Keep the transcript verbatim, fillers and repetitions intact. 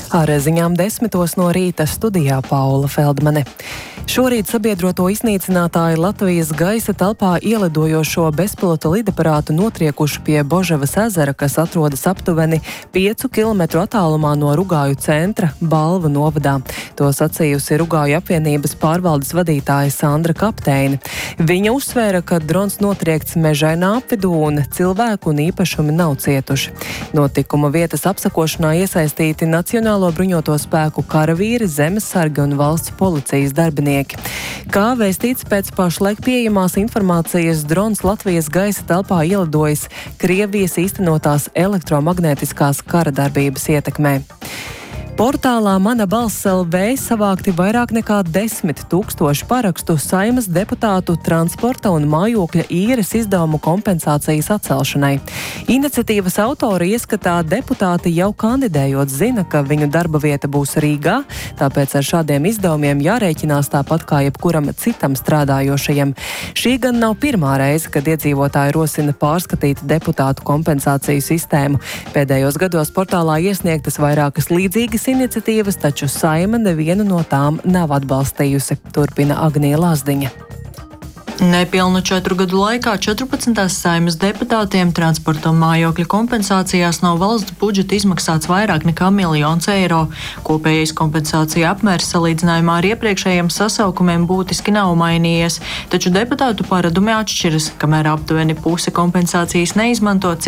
Ar ziņām desmitos no rīta studijā Paula Feldmane. Šorīt sabiedroto iznīcinātāji Latvijas gaisa telpā ielidojošo bezpilota lidaparātu notriekuši pie Božavas ezera, kas atrodas aptuveni piecu kilometru attālumā no Rugāju centra Balvu novadā. To sacījusi Rugāju apvienības pārvaldes vadītāja Sandra Kapteine. Viņa uzsvēra, ka drons notriekts mežainā apvidū un cilvēku un īpašumi nav cietuši. Notikuma vietas apsakošanā iesaistīti Nacionālo bruņoto spēku karavīri, zemesargi un valsts policijas darbinieki. Kā vēstīts pēc pašlaik pieejamās informācijas, drons Latvijas gaisa telpā ielidojis Krievijas īstenotās elektromagnētiskās kara darbības ietekmē. Portālā Mana balss L V savākti vairāk nekā desmit tūkstoši parakstu Saeimas deputātu transporta un mājokļa īres izdevumu kompensācijas atcelšanai. Iniciatīvas autori ieskatā deputāti jau kandidējot zina, ka viņu darba vieta būs Rīgā, tāpēc ar šādiem izdevumiem jārēķinās tāpat kā jebkuram citam strādājošajam. Šī gan nav pirmā reize, kad iedzīvotāji rosina pārskatīt deputātu kompensāciju sistēmu. Pēdējos gados portālā iesniegtas vairākas līdzīgas iniciatīvas, taču Saeima nevienu no tām nav atbalstījusi, turpina Agnija Lazdiņa. Nepilnu četru gadu laikā četrpadsmitās Saeimas deputātiem transporta un mājokļa kompensācijās no valsts budžeta izmaksāts vairāk nekā miljons eiro. Kopējais kompensācija apmērs salīdzinājumā ar iepriekšējiem sasaukumiem būtiski nav mainījies, taču deputātu paradumi atšķiras, kamēr aptuveni puse kompensācijas neizmanto.